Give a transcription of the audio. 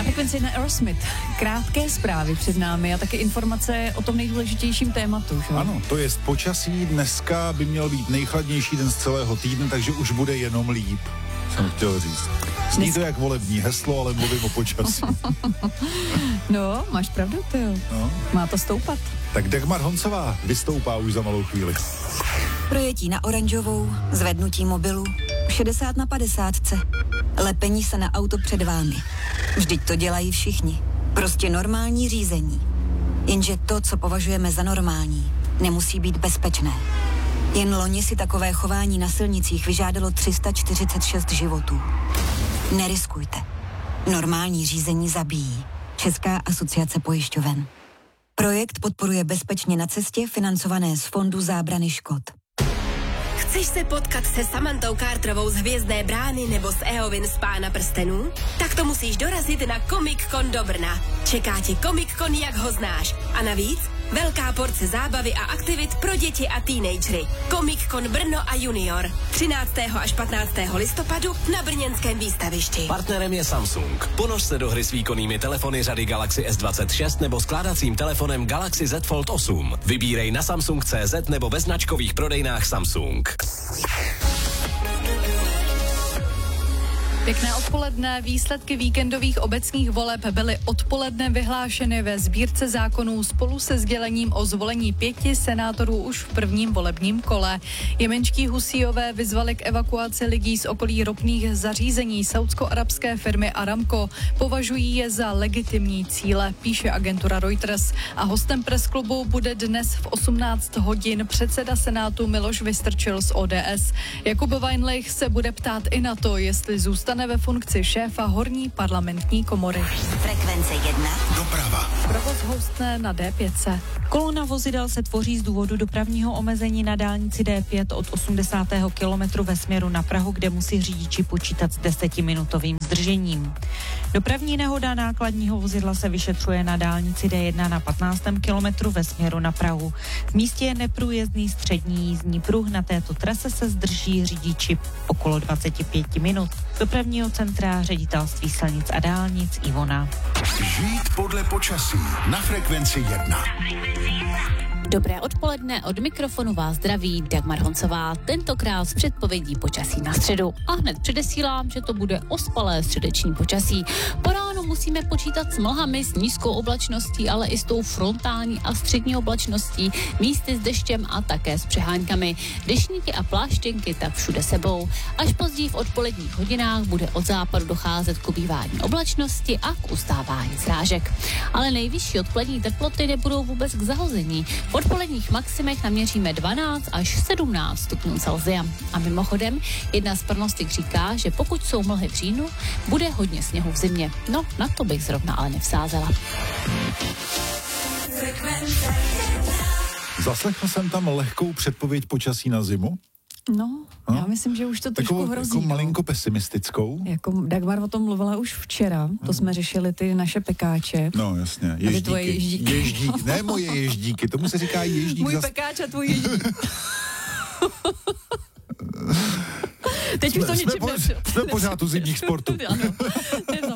Frekvenci na Aerosmith. Krátké zprávy před námi a taky informace o tom nejdůležitějším tématu. Že? Ano, to je počasí. Dneska by měl být nejchladnější den z celého týdne, takže už bude jenom líp, jsem chtěl říct. Zní to jak volební heslo, ale mluvím o počasí. No, máš pravdu, ty jo. No. Má to stoupat. Tak Dagmar Honcová vystoupá už za malou chvíli. Projetí na oranžovou, zvednutí mobilu, 60/50, lepení se na auto před vámi. Vždyť to dělají všichni. Prostě normální řízení. Jenže to, co považujeme za normální, nemusí být bezpečné. Jen loni si takové chování na silnicích vyžádalo 346 životů. Neriskujte. Normální řízení zabíjí. Česká asociace pojišťoven. Projekt podporuje Bezpečně na cestě, financované z Fondu zábrany škod. Chceš se potkat se Samantou Carterovou z Hvězdné brány nebo s Eowyn z Pána prstenů? Tak to musíš dorazit na Comic Con do Brna. Čeká tě Comic Con, jak ho znáš. A navíc velká porce zábavy a aktivit pro děti a teenagery. Comic Con Brno a Junior. 13. až 15. listopadu na brněnském výstavišti. Partnerem je Samsung. Ponoř se do hry s výkonnými telefony řady Galaxy S26 nebo skládacím telefonem Galaxy Z Fold 8. Vybírej na Samsung.cz nebo ve značkových prodejnách Samsung. Pěkné odpoledne. Výsledky víkendových obecních voleb byly odpoledne vyhlášeny ve sbírce zákonů spolu se sdělením o zvolení 5 senátorů už v prvním volebním kole. Jemenští Husíové vyzvali k evakuaci lidí z okolí ropných zařízení saúdsko-arabské firmy Aramco. Považují je za legitimní cíle, píše agentura Reuters. A hostem presklubu bude dnes v 18 hodin předseda Senátu Miloš Vystrčil z ODS. Jakub Weinlich se bude ptát i na to, jestli zůstane ve funkci šéfa horní parlamentní komory. Frekvence 1. Doprava. Provoz houstne na D5. Kolona vozidel se tvoří z důvodu dopravního omezení na dálnici D5 od 80. kilometru ve směru na Prahu, kde musí řidiči počítat s 10minutovým zdržením. Dopravní nehoda nákladního vozidla se vyšetřuje na dálnici D1 na 15. kilometru ve směru na Prahu. V místě je neprůjezdný střední jízdní pruh, na této trase se zdrží řidiči okolo 25 minut. Dopravního centra Ředitelství silnic a dálnic Ivona. Žít podle počasí na Frekvenci 1. Dobré odpoledne, od mikrofonu vás zdraví Dagmar Honcová, tentokrát s předpovědí počasí na středu. A hned předesílám, že to bude ospalé středeční počasí. Po ránu musíme počítat s mlhami, s nízkou oblačností, ale i s tou frontální a střední oblačností, místy s deštěm a také s přeháňkami. Deštníky a pláštěnky tak všude sebou. Až později v odpoledních hodinách bude od západu docházet k ubývání oblačnosti a k ustávání srážek. Ale nejvyšší odpolední teploty nebudou vůbec k zahození. V odpoledních maximech naměříme 12 až 17 stupňů Celsia. A mimochodem, jedna z prognostik říká, že pokud jsou mlhy v říjnu, bude hodně sněhu v zimě. No, na to bych zrovna ale nevsázela. Zaslechl jsem tam lehkou předpověď počasí na zimu. No, já myslím, že už to trošku hrozí. Jako malinko pesimistickou. Jako Dagmar o tom mluvila už včera, to jsme řešili ty naše pekáče. No jasně, ježdíky. Ježdíky, ne moje ježdíky, tomu se říká ježdík. Můj pekáč a tvůj ježdík. Teď už to ničím jsme pořád u zimních sportů. Ano,